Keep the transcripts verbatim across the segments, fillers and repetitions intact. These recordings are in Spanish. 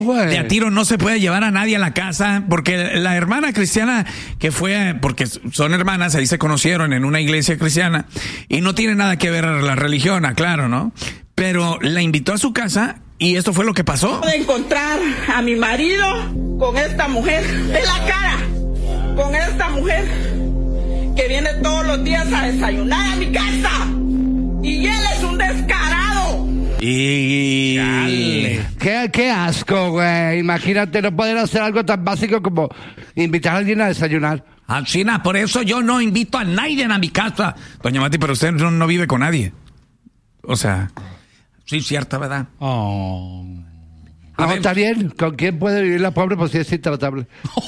De a tiro no se puede llevar a nadie a la casa, porque la hermana cristiana que fue, porque son hermanas, ahí se conocieron en una iglesia cristiana, y no tiene nada que ver la religión, aclaro, ¿no? Pero la invitó a su casa y esto fue lo que pasó. De encontrar a mi marido con esta mujer, de la cara, con esta mujer que viene todos los días a desayunar a mi casa, y él es un descarado. Y... ¿Qué, qué asco, güey. Imagínate no poder hacer algo tan básico como invitar a alguien a desayunar. Alcina, por eso yo no invito a nadie a mi casa. Doña Mati, pero usted no, no vive con nadie. O sea, sí, cierta, ¿verdad? Oh. No, ver, está bien. ¿Con quién puede vivir la pobre? Pues sí, es intratable.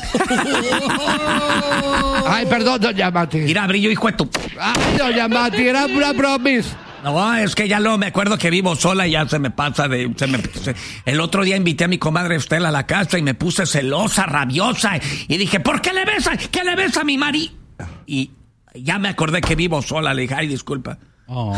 Ay, perdón, doña Mati. Mira, brillo, hijo de tu... Ay, doña Mati, era una promis. No, es que ya no me acuerdo que vivo sola y ya se me pasa de... Se me, se, el otro día invité a mi comadre Estela a la casa y me puse celosa, rabiosa. Y dije, ¿por qué le besa? ¿Qué le besa a mi marido? Y ya me acordé que vivo sola. Le dije, ay, disculpa. Oh.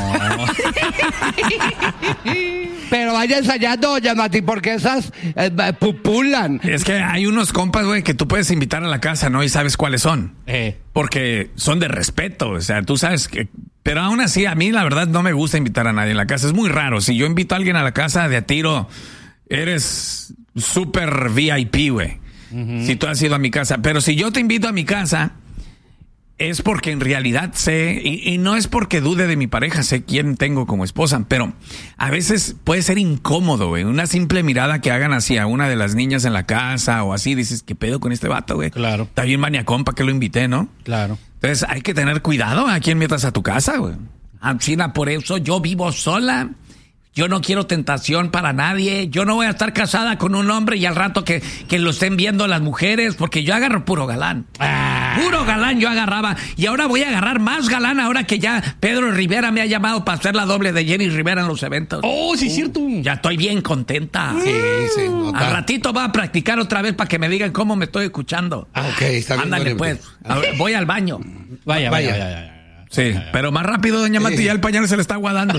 Pero vaya ensayando, doña Mati, porque esas eh, pupulan. Es que hay unos compas, güey, que tú puedes invitar a la casa, ¿no? Y sabes cuáles son. Eh. Porque son de respeto, o sea, tú sabes que... Pero aún así, a mí la verdad no me gusta invitar a nadie en la casa. Es muy raro. Si yo invito a alguien a la casa de a tiro, eres súper V I P, güey. Uh-huh. Si tú has ido a mi casa. Pero si yo te invito a mi casa... Es porque en realidad sé, y, y no es porque dude de mi pareja, sé quién tengo como esposa, pero a veces puede ser incómodo, güey. Una simple mirada que hagan así a una de las niñas en la casa o así, dices, ¿qué pedo con este vato, güey? Claro. Está bien maniacón, ¿para qué lo invité, no? Claro. Entonces hay que tener cuidado a quién metas a tu casa, güey. Ancina, por eso yo vivo sola. Yo no quiero tentación para nadie. Yo no voy a estar casada con un hombre y al rato que, que lo estén viendo las mujeres, porque yo agarro puro galán. Ah. Puro galán yo agarraba. Y ahora voy a agarrar más galán ahora que ya Pedro Rivera me ha llamado para hacer la doble de Jenny Rivera en los eventos. Oh, sí, es uh, cierto. Ya estoy bien contenta. Sí, sí. Nota. Al ratito voy a practicar otra vez para que me digan cómo me estoy escuchando. Ah, ok, está bien. Ándale, pues. Ver, voy al baño. Vaya, vaya, vaya. vaya. Sí, pero más rápido, doña Mati, ya el pañal se le está aguadando.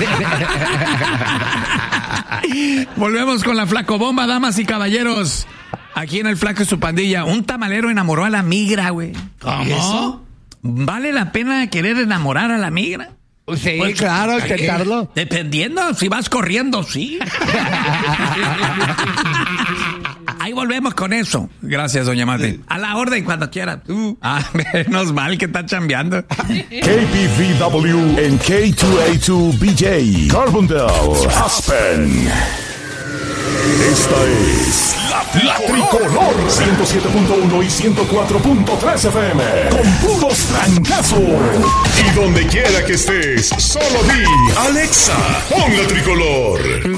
Volvemos con la Flacobomba, damas y caballeros. Aquí en el Flaco y su pandilla, un tamalero enamoró a la migra, güey. ¿Cómo? ¿Vale la pena querer enamorar a la migra? Sí, pues, claro, intentarlo. Dependiendo, si vas corriendo, sí. Ahí volvemos con eso. Gracias, doña Mati. A la orden cuando quiera. Uh. Ah, menos mal que está chambeando. K P V W en K dos A dos B J, Carbondale, Aspen. Esta es la, la Tricolor ciento siete punto uno y ciento cuatro punto tres F M con puros trancazos. Y donde quiera que estés, solo di Alexa, pon la Tricolor.